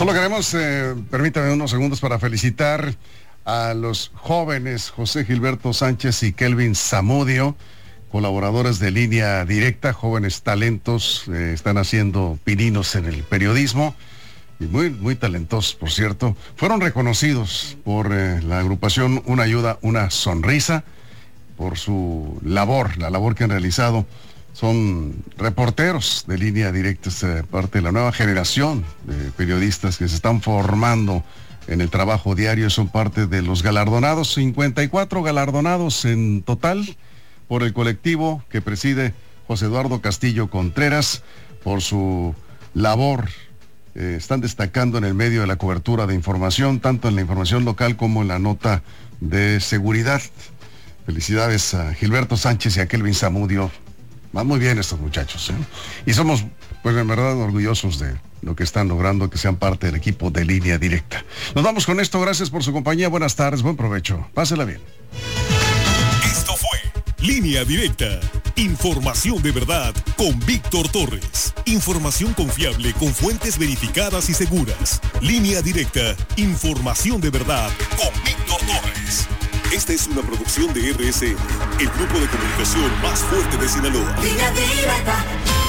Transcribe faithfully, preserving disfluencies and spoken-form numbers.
Solo queremos, eh, permítame unos segundos para felicitar a los jóvenes José Gilberto Sánchez y Kelvin Zamudio, colaboradores de Línea Directa, jóvenes talentos, eh, están haciendo pininos en el periodismo, y muy, muy talentosos, por cierto. Fueron reconocidos por eh, la agrupación Una Ayuda, Una Sonrisa, por su labor, la labor que han realizado. Son reporteros de Línea Directa, es eh, parte de la nueva generación de periodistas que se están formando en el trabajo diario, son parte de los galardonados, cincuenta y cuatro galardonados en total por el colectivo que preside José Eduardo Castillo Contreras por su labor. Eh, están destacando en el medio de la cobertura de información, tanto en la información local como en la nota de seguridad. Felicidades a Gilberto Sánchez y a Kelvin Zamudio. Van muy bien estos muchachos, ¿eh? Y somos, pues en verdad, orgullosos de lo que están logrando, que sean parte del equipo de Línea Directa. Nos vamos con esto, gracias por su compañía, buenas tardes, buen provecho, pásela bien. Esto fue Línea Directa, información de verdad con Víctor Torres. Información confiable con fuentes verificadas y seguras. Línea Directa, información de verdad con Víctor Torres. Esta es una producción de R S N, el grupo de comunicación más fuerte de Sinaloa. Línea Directa.